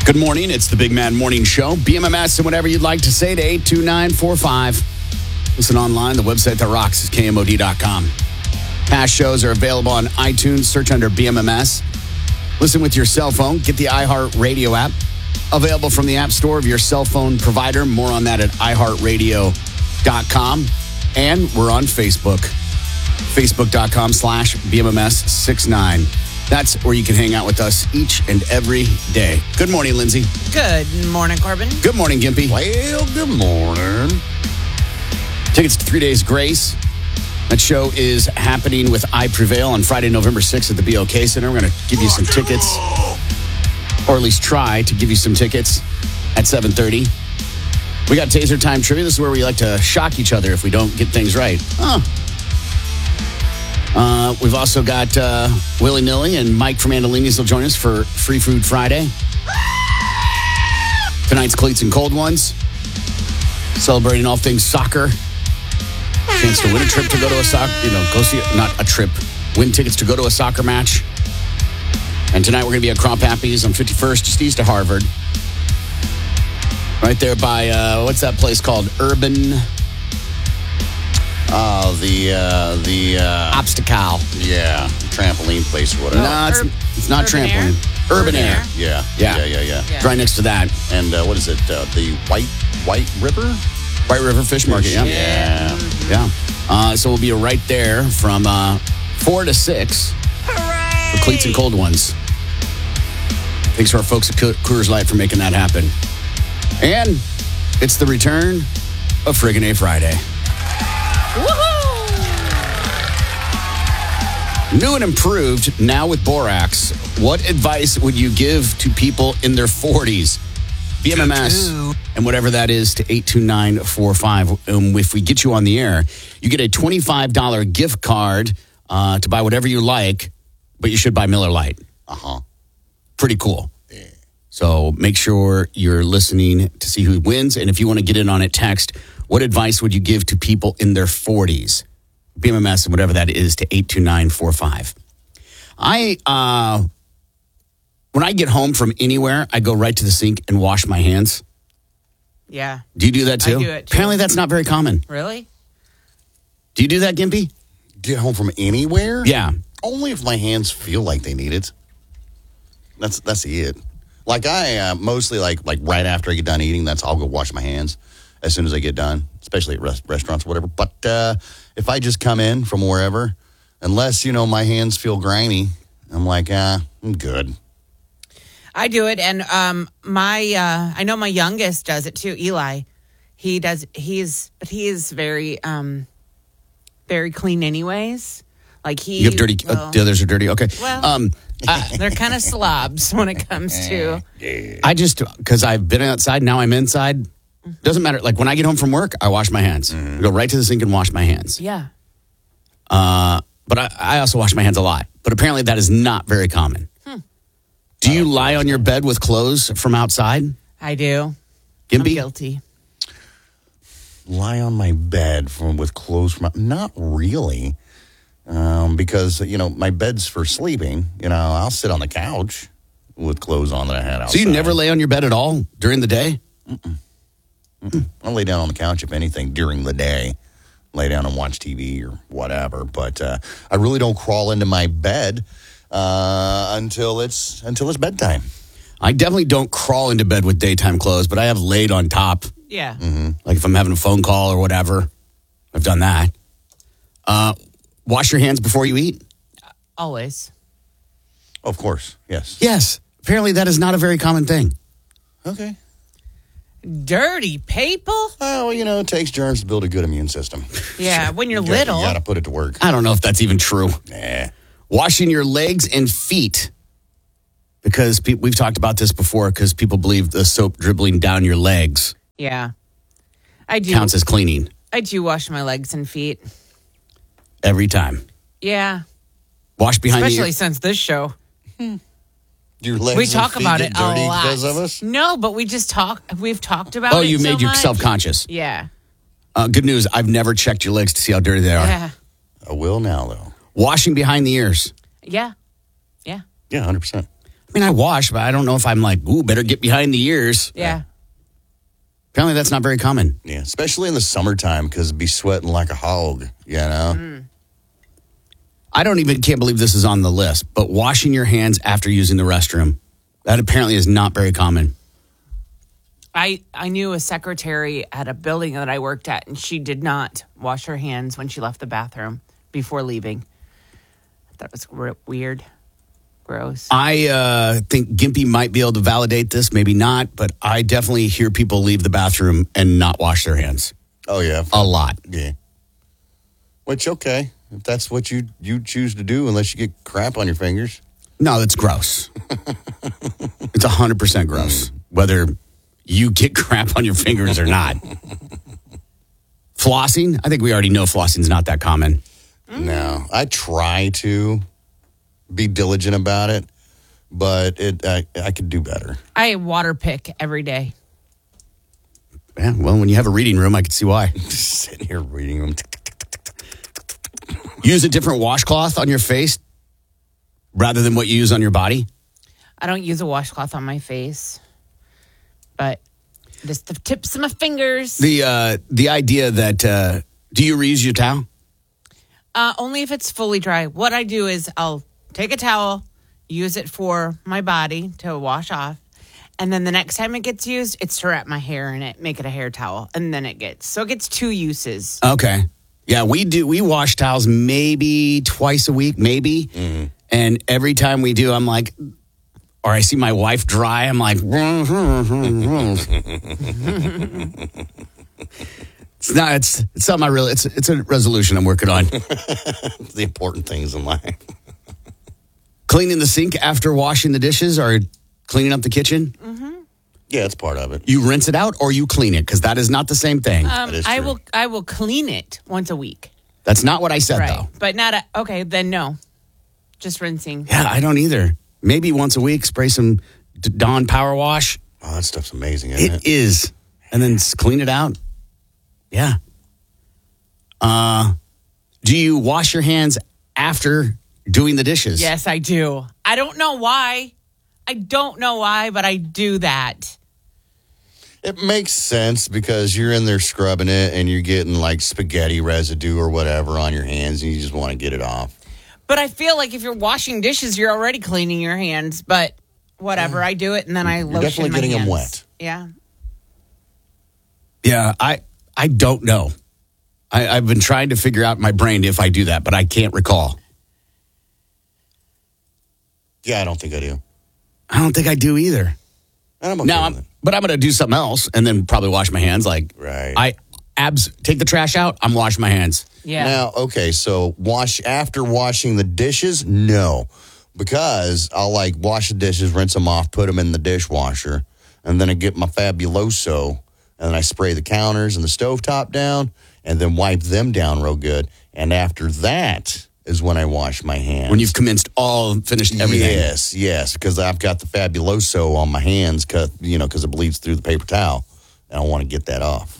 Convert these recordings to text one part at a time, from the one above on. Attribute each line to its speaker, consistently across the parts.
Speaker 1: Good morning. It's the Big Man Morning Show. BMMS and whatever you'd like to say to 82945. Listen online. The website that rocks is KMOD.com. Past shows are available on iTunes. Search under BMMS. Listen with your cell phone. Get the iHeartRadio app. Available from the App Store of your cell phone provider. More on that at iHeartRadio.com. And we're on Facebook. Facebook.com/BMMS69. That's where you can hang out with us each and every day. Good morning, Lindsay.
Speaker 2: Good morning, Corbin.
Speaker 1: Good morning, Gimpy.
Speaker 3: Well, good morning.
Speaker 1: Tickets to 3 Days Grace. That show is happening with I Prevail on Friday, November 6th at the BOK Center. We're going to give you some tickets, or at least try to give you some tickets at 7:30. We got Taser Time Trivia. This is where we like to shock each other if we don't get things right. We've also got Willy Nilly and Mike from Andolini's will join us for Free Food Friday. Tonight's Cleats and Cold Ones. Celebrating all things soccer. Chance to win a trip to go to a soccer, go see, not a trip, win tickets to go to a soccer match. And tonight we're going to be at Crop Happy's on 51st, just east of Harvard. Right there by, what's that place called? Urban...
Speaker 3: the
Speaker 1: Obstacle.
Speaker 3: Yeah, trampoline place or whatever.
Speaker 1: No, it's not
Speaker 2: Urban
Speaker 1: trampoline.
Speaker 2: Air?
Speaker 1: Urban Air.
Speaker 3: Yeah.
Speaker 1: It's right next to that.
Speaker 3: And what is it? The White River?
Speaker 1: White River Fish Market, yeah.
Speaker 3: Yeah.
Speaker 1: So we'll be right there from 4 to 6 for Cleats and Cold Ones. Thanks to our folks at Coors Light for making that happen. And it's the return of Friggin' A Friday. New and improved, now with Borax. What advice would you give to people in their 40s? BMMS and whatever that is to 82945. If we get you on the air, you get a $25 gift card to buy whatever you like, but you should buy Miller Lite. Pretty cool.
Speaker 3: Yeah.
Speaker 1: So make sure you're listening to see who wins. And if you want to get in on it, text, what advice would you give to people in their 40s? BMMS and whatever that is to 82945. When I get home from anywhere, I go right to the sink and wash my hands.
Speaker 2: Yeah.
Speaker 1: Do you do that too?
Speaker 2: I do it too.
Speaker 1: Apparently that's not very common.
Speaker 2: Really?
Speaker 1: Do you do that, Gimpy?
Speaker 3: Get home from anywhere?
Speaker 1: Yeah.
Speaker 3: Only if my hands feel like they need it. That's it. Like I mostly like right after I get done eating, I'll go wash my hands as soon as I get done, especially at restaurants or whatever. But if I just come in from wherever, unless, my hands feel grimy, I'm like, I'm good.
Speaker 2: I do it, and I know my youngest does it too, Eli. He is very very clean anyways. Like
Speaker 1: You have dirty, the others are dirty, okay.
Speaker 2: Well, they're kind of slobs when it comes to...
Speaker 1: I just, because I've been outside, now I'm inside. Doesn't matter. Like when I get home from work, I wash my hands. I go right to the sink and wash my hands.
Speaker 2: Yeah.
Speaker 1: But I also wash my hands a lot. But apparently that is not very common. Do you lie on your bed with clothes from outside?
Speaker 2: I do.
Speaker 1: Gimpy?
Speaker 2: I'm guilty.
Speaker 3: Lie on my bed with clothes from... Not really. Because, my bed's for sleeping. I'll sit on the couch with clothes on that I had outside.
Speaker 1: So you never lay on your bed at all during the day?
Speaker 3: I'll lay down on the couch, if anything, during the day. Lay down and watch TV or whatever. But I really don't crawl into my bed until it's bedtime.
Speaker 1: I definitely don't crawl into bed with daytime clothes, but I have laid on top.
Speaker 2: Yeah.
Speaker 1: Like if I'm having a phone call or whatever, I've done that. Wash your hands before you eat?
Speaker 2: Always.
Speaker 3: Of course, yes.
Speaker 1: Yes. Apparently that is not a very common thing.
Speaker 3: Okay.
Speaker 2: Dirty people?
Speaker 3: Oh, it takes germs to build a good immune system.
Speaker 2: Yeah, when you're little.
Speaker 3: You got to put it to work.
Speaker 1: I don't know if that's even true.
Speaker 3: Nah.
Speaker 1: Washing your legs and feet. Because we've talked about this before, because people believe the soap dribbling down your legs
Speaker 2: Yeah. I do.
Speaker 1: counts as cleaning.
Speaker 2: I do wash my legs and feet.
Speaker 1: Every time.
Speaker 2: Yeah.
Speaker 1: Wash behind
Speaker 2: Especially since this show.
Speaker 3: Your legs
Speaker 2: We
Speaker 3: and
Speaker 2: talk
Speaker 3: feet
Speaker 2: about
Speaker 3: get
Speaker 2: it a
Speaker 3: dirty
Speaker 2: lot.
Speaker 3: because of us?
Speaker 2: No, but we've talked about it.
Speaker 1: Oh, you made
Speaker 2: so
Speaker 1: yourself
Speaker 2: much.
Speaker 1: conscious.
Speaker 2: Yeah.
Speaker 1: Good news. I've never checked your legs to see how dirty they are.
Speaker 2: Yeah.
Speaker 3: I will now, though.
Speaker 1: Washing behind the ears.
Speaker 2: Yeah. Yeah.
Speaker 3: Yeah, 100%.
Speaker 1: I mean, I wash, but I don't know if I'm like, ooh, better get behind the ears.
Speaker 2: Yeah.
Speaker 1: Apparently, that's not very common.
Speaker 3: Yeah, especially in the summertime because it'd be sweating like a hog, you know?
Speaker 1: I can't believe this is on the list, but washing your hands after using the restroom. That apparently is not very common.
Speaker 2: I knew a secretary at a building that I worked at, and she did not wash her hands when she left the bathroom before leaving. That was weird. Gross.
Speaker 1: I think Gimpy might be able to validate this, maybe not, but I definitely hear people leave the bathroom and not wash their hands.
Speaker 3: Oh, yeah.
Speaker 1: A lot.
Speaker 3: Yeah. Which, okay, if that's what you choose to do, unless you get crap on your fingers.
Speaker 1: No, that's gross. It's 100% gross, whether you get crap on your fingers or not. Flossing? I think we already know flossing's not that common.
Speaker 3: No, I try to be diligent about it, but I could do better.
Speaker 2: I water pick every day.
Speaker 1: Yeah, well, when you have a reading room, I can see why.
Speaker 3: Sitting here reading them.
Speaker 1: Use a different washcloth on your face rather than what you use on your body.
Speaker 2: I don't use a washcloth on my face, but just the tips of my fingers.
Speaker 1: The idea that do you reuse your towel?
Speaker 2: Only if it's fully dry. What I do is I'll take a towel, use it for my body to wash off, and then the next time it gets used, it's to wrap my hair in it, make it a hair towel, and then it gets 2 uses.
Speaker 1: Okay. Yeah, we wash towels maybe twice a week, maybe. Mm-hmm. And every time we do, I'm like, or I see my wife dry, I'm like, it's something it's a resolution I'm working on.
Speaker 3: The important things in life.
Speaker 1: Cleaning the sink after washing the dishes or cleaning up the kitchen?
Speaker 2: Mm-hmm.
Speaker 3: Yeah, it's part of it.
Speaker 1: You rinse it out or you clean it, because that is not the same thing.
Speaker 3: That is true.
Speaker 2: I will clean it once a week.
Speaker 1: That's not what I said, though.
Speaker 2: But okay, then no. Just rinsing.
Speaker 1: Yeah, I don't either. Maybe once a week, spray some Dawn Power Wash.
Speaker 3: Oh, that stuff's amazing, isn't it?
Speaker 1: It is. And then clean it out. Yeah. Do you wash your hands after doing the dishes?
Speaker 2: Yes, I do. I don't know why. But I do that.
Speaker 3: It makes sense because you're in there scrubbing it and you're getting like spaghetti residue or whatever on your hands and you just want to get it off.
Speaker 2: But I feel like if you're washing dishes, you're already cleaning your hands. But whatever, I do it and then I lotion my hands.
Speaker 3: Definitely getting them wet.
Speaker 2: Yeah.
Speaker 1: Yeah, I don't know. I've been trying to figure out in my brain if I do that, but I can't recall.
Speaker 3: Yeah, I don't think I do.
Speaker 1: I don't think I do either.
Speaker 3: And I'm okay with it.
Speaker 1: But I'm going to do something else and then probably wash my hands. Like,
Speaker 3: right.
Speaker 1: Take the trash out, I'm washing my hands.
Speaker 2: Yeah.
Speaker 3: Now, okay, so after washing the dishes? No. Because I'll like wash the dishes, rinse them off, put them in the dishwasher, and then I get my Fabuloso, and then I spray the counters and the stovetop down, and then wipe them down real good. And after that is when I wash my hands.
Speaker 1: When you've finished everything.
Speaker 3: Yes, because I've got the Fabuloso on my hands, because it bleeds through the paper towel, and I want to get that off.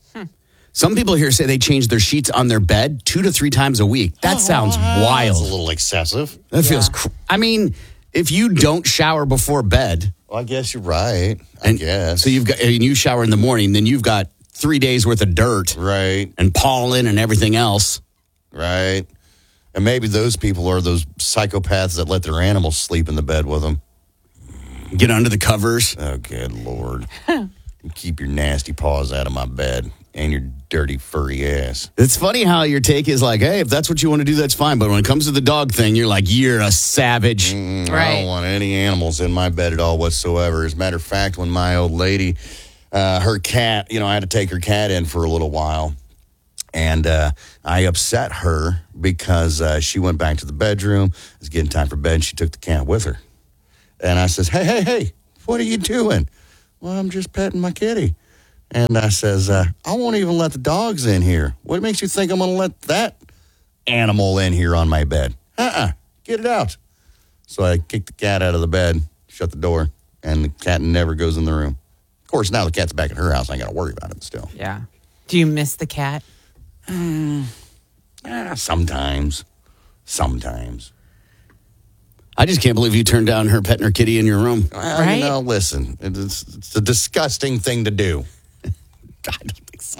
Speaker 1: Some people here say they change their sheets on their bed 2 to 3 times a week. That sounds wild.
Speaker 3: That's a little excessive.
Speaker 1: That feels. I mean, if you don't shower before bed,
Speaker 3: well, I guess you're right. I guess.
Speaker 1: So you shower in the morning, then you've got 3 days worth of dirt,
Speaker 3: right,
Speaker 1: and pollen and everything else,
Speaker 3: right. And maybe those people are those psychopaths that let their animals sleep in the bed with them.
Speaker 1: Get under the covers.
Speaker 3: Oh, good Lord. Keep your nasty paws out of my bed and your dirty, furry ass.
Speaker 1: It's funny how your take is like, hey, if that's what you want to do, that's fine. But when it comes to the dog thing, you're like, you're a savage.
Speaker 2: Right.
Speaker 3: I don't want any animals in my bed at all whatsoever. As a matter of fact, when my old lady, her cat, I had to take her cat in for a little while. And I upset her because she went back to the bedroom. It was getting time for bed. She took the cat with her. And I says, hey, what are you doing? Well, I'm just petting my kitty. And I says, I won't even let the dogs in here. What makes you think I'm going to let that animal in here on my bed? Get it out. So I kicked the cat out of the bed, shut the door, and the cat never goes in the room. Of course, now the cat's back at her house. I ain't got to worry about it still.
Speaker 2: Yeah. Do you miss the cat?
Speaker 3: Sometimes.
Speaker 1: I just can't believe you turned down her petting her kitty in your room.
Speaker 3: Well,
Speaker 2: Right?
Speaker 3: Listen, it's a disgusting thing to do.
Speaker 1: I don't think so.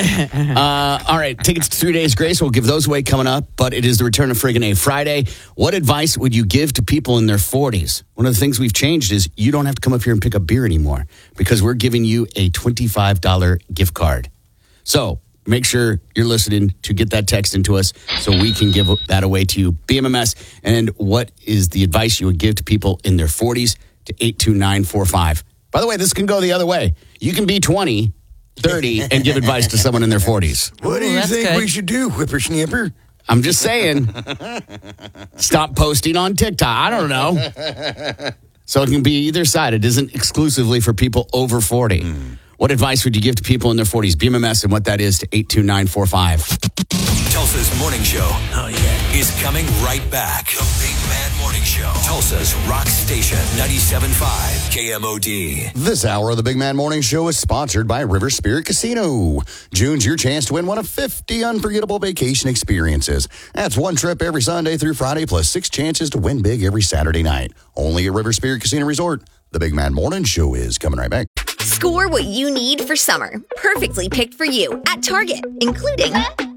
Speaker 1: All right, tickets to 3 Days Grace. We'll give those away coming up, but it is the return of Friggin' A Friday. What advice would you give to people in their 40s? One of the things we've changed is you don't have to come up here and pick up beer anymore because we're giving you a $25 gift card. So make sure you're listening to get that text into us so we can give that away to you. BMMS, and what is the advice you would give to people in their 40s to 82945? By the way, this can go the other way. You can be 20, 30, and give advice to someone in their 40s.
Speaker 3: What do you
Speaker 2: that's
Speaker 3: think
Speaker 2: good.
Speaker 3: we should do, whippersnapper?
Speaker 1: I'm just saying, stop posting on TikTok. I don't know. So it can be either side. It isn't exclusively for people over 40. What advice would you give to people in their 40s? BMMS and what that is to 82945.
Speaker 4: Tulsa's Morning Show is coming right back. The Big Mad Morning Show. Tulsa's Rock Station 97.5 KMOD.
Speaker 3: This hour of the Big Man Morning Show is sponsored by River Spirit Casino. June's your chance to win one of 50 unforgettable vacation experiences. That's one trip every Sunday through Friday, plus 6 chances to win big every Saturday night. Only at River Spirit Casino Resort. The Big Man Morning Show is coming right back.
Speaker 5: Score what you need for summer. Perfectly picked for you at Target, including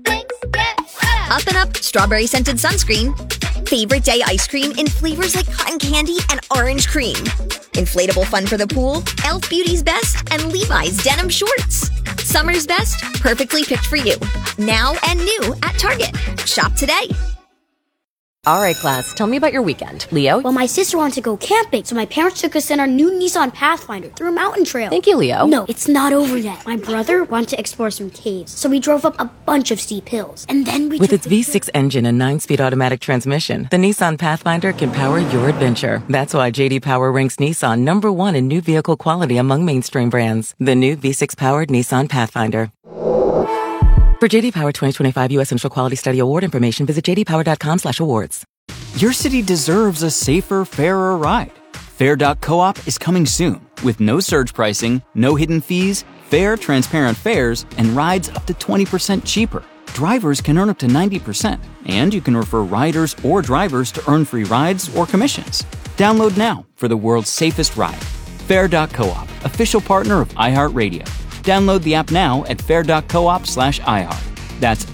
Speaker 5: Up and Up strawberry scented sunscreen, favorite day ice cream in flavors like cotton candy and orange cream, inflatable fun for the pool, Elf Beauty's Best, and Levi's denim shorts. Summer's best, perfectly picked for you. Now and new at Target. Shop today.
Speaker 6: All right, class, tell me about your weekend. Leo?
Speaker 7: Well, my sister wanted to go camping, so my parents took us in our new Nissan Pathfinder through a mountain trail.
Speaker 6: Thank you, Leo.
Speaker 7: No, it's not over yet. My brother wanted to explore some caves, so we drove up a bunch of steep hills. And then we
Speaker 6: With
Speaker 7: took
Speaker 6: its V6 engine and 9-speed automatic transmission, the Nissan Pathfinder can power your adventure. That's why J.D. Power ranks Nissan #1 in new vehicle quality among mainstream brands. The new V6-powered Nissan Pathfinder. For J.D. Power 2025 U.S. Central Quality Study Award information, visit jdpower.com/awards.
Speaker 8: Your city deserves a safer, fairer ride. Fair.coop is coming soon with no surge pricing, no hidden fees, fair, transparent fares, and rides up to 20% cheaper. Drivers can earn up to 90%, and you can refer riders or drivers to earn free rides or commissions. Download now for the world's safest ride. Fair.coop, official partner of iHeartRadio. Download the app now at fair.coop/iHeart. That's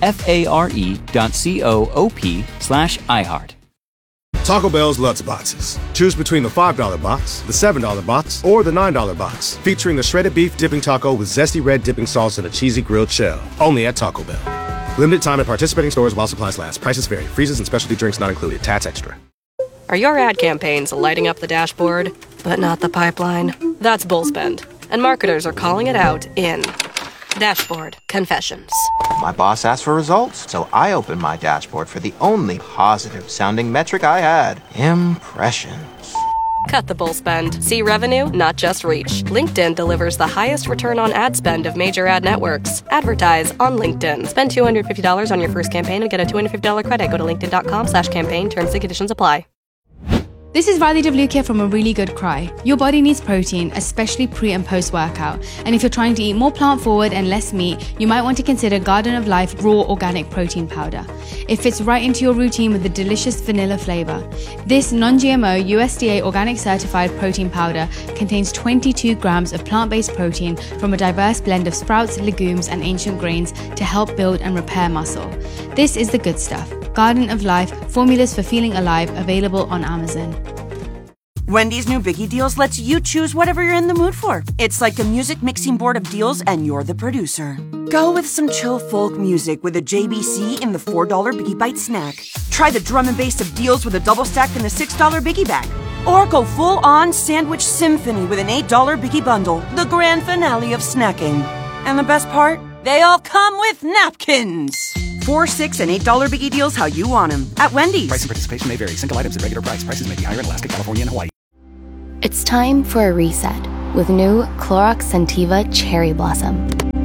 Speaker 8: FARE.coop/iHeart.
Speaker 9: Taco Bell's Lutz Boxes. Choose between the $5 box, the $7 box, or the $9 box, featuring the shredded beef dipping taco with zesty red dipping sauce and a cheesy grilled shell. Only at Taco Bell. Limited time at participating stores while supplies last. Prices vary. Freezes and specialty drinks not included. Tax extra.
Speaker 10: Are your ad campaigns lighting up the dashboard, but not the pipeline? That's Bullspend, and marketers are calling it out in Dashboard Confessions.
Speaker 11: My boss asked for results, so I opened my dashboard for the only positive-sounding metric I had: impressions.
Speaker 10: Cut the bull spend. See revenue, not just reach. LinkedIn delivers the highest return on ad spend of major ad networks. Advertise on LinkedIn. Spend $250 on your first campaign and get a $250 credit. Go to linkedin.com/campaign. Terms and conditions apply.
Speaker 12: This is Riley DeVluca from A Really Good Cry. Your body needs protein, especially pre and post workout. And if you're trying to eat more plant forward and less meat, you might want to consider Garden of Life Raw Organic Protein Powder. It fits right into your routine with a delicious vanilla flavor. This non-GMO USDA organic certified protein powder contains 22 grams of plant-based protein from a diverse blend of sprouts, legumes, and ancient grains to help build and repair muscle. This is the good stuff. Garden of Life, formulas for feeling alive, available on Amazon.
Speaker 13: Wendy's new Biggie Deals lets you choose whatever you're in the mood for. It's like a music mixing board of deals, and you're the producer. Go with some chill folk music with a JBC in the $4 Biggie Bite snack. Try the drum and bass of deals with a double stack in the $6 Biggie Bag. Or go full-on sandwich symphony with an $8 Biggie Bundle, the grand finale of snacking. And the best part? They all come with napkins. $4, $6, and $8 Biggie Deals how you want them at Wendy's.
Speaker 14: Price and participation may vary. Single items at regular price. Prices may be higher in Alaska, California, and Hawaii.
Speaker 15: It's time for a reset with new Clorox Scentiva Cherry Blossom.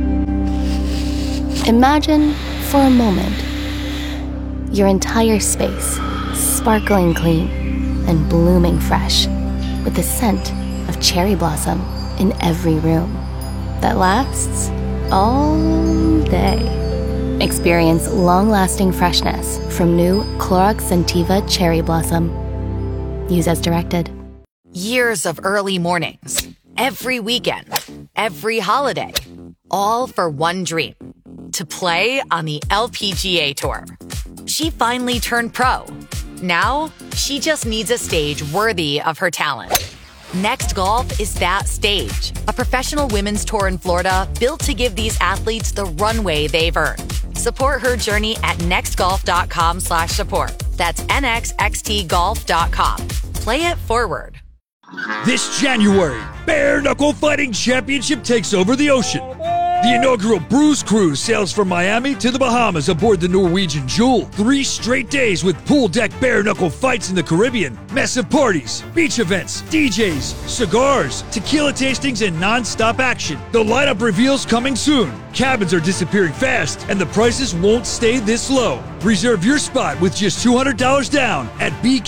Speaker 15: Imagine, for a moment, your entire space sparkling clean and blooming fresh with the scent of cherry blossom in every room that lasts all day. Experience long-lasting freshness from new Clorox Scentiva Cherry Blossom. Use as directed.
Speaker 16: Years of early mornings, every weekend, every holiday, all for one dream, to play on the LPGA Tour. She finally turned pro. Now, she just needs a stage worthy of her talent. Next Golf is that stage, a professional women's tour in Florida built to give these athletes the runway they've earned. Support her journey at nextgolf.com/support. That's nxxtgolf.com. Play it forward.
Speaker 17: This January, Bare Knuckle Fighting Championship takes over the ocean. The inaugural Bruise Cruise sails from Miami to the Bahamas aboard the Norwegian Jewel. 3 straight days with pool deck bare knuckle fights in the Caribbean, massive parties, beach events, DJs, cigars, tequila tastings, and non-stop action. The lineup reveals coming soon. Cabins are disappearing fast, and the prices won't stay this low. Reserve your spot with just $200 down at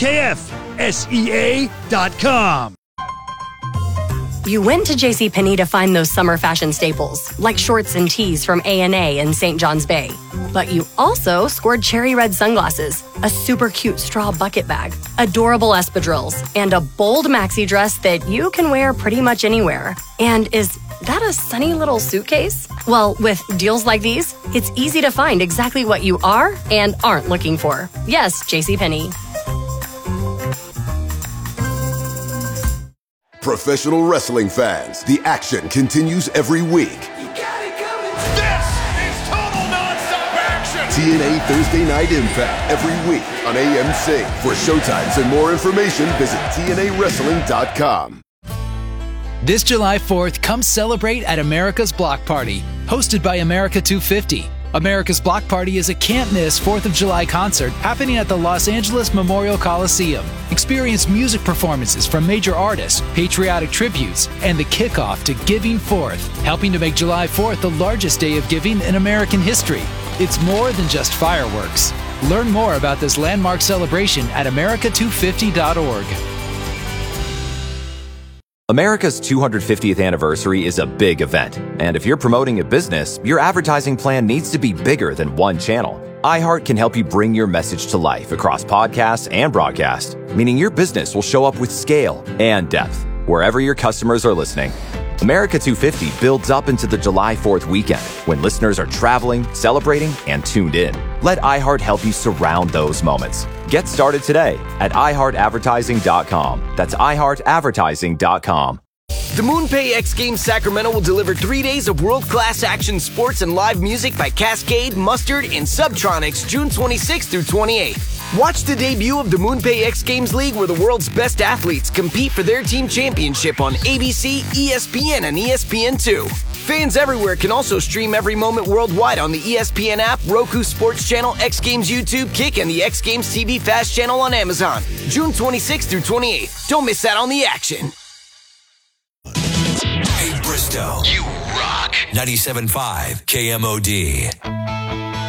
Speaker 17: bkfsea.com.
Speaker 10: You went to JCPenney to find those summer fashion staples, like shorts and tees from A&A in St. John's Bay. But you also scored cherry red sunglasses, a super cute straw bucket bag, adorable espadrilles, and a bold maxi dress that you can wear pretty much anywhere. And is that a sunny little suitcase? Well, with deals like these, it's easy to find exactly what you are and aren't looking for. Yes, JCPenney.
Speaker 18: Professional wrestling fans, the action continues every week.
Speaker 19: This is total nonstop action!
Speaker 18: TNA Thursday Night Impact every week on AMC. For showtimes and more information, visit TNAWrestling.com.
Speaker 20: This July 4th, come celebrate at America's Block Party, hosted by America 250. America's Block Party is a can't-miss 4th of July concert happening at the Los Angeles Memorial Coliseum. Experience music performances from major artists, patriotic tributes, and the kickoff to Giving Forth, helping to make July 4th the largest day of giving in American history. It's more than just fireworks. Learn more about this landmark celebration at america250.org.
Speaker 21: America's 250th anniversary is a big event, and if you're promoting a business, your advertising plan needs to be bigger than one channel. iHeart can help you bring your message to life across podcasts and broadcast, meaning your business will show up with scale and depth wherever your customers are listening. America 250 builds up into the July 4th weekend when listeners are traveling, celebrating, and tuned in. Let iHeart help you surround those moments. Get started today at iHeartAdvertising.com. That's iHeartAdvertising.com.
Speaker 22: The MoonPay X Games Sacramento will deliver 3 days of world-class action sports and live music by Cascade, Mustard, and Subtronics June 26th through 28th. Watch the debut of the MoonPay X Games League where the world's best athletes compete for their team championship on ABC, ESPN, and ESPN2. Fans everywhere can also stream every moment worldwide on the ESPN app, Roku Sports Channel, X Games YouTube, Kick, and the X Games TV Fast channel on Amazon. June 26th through 28th. Don't miss out on the action.
Speaker 4: Hey, Bristow. You rock. 97.5 KMOD.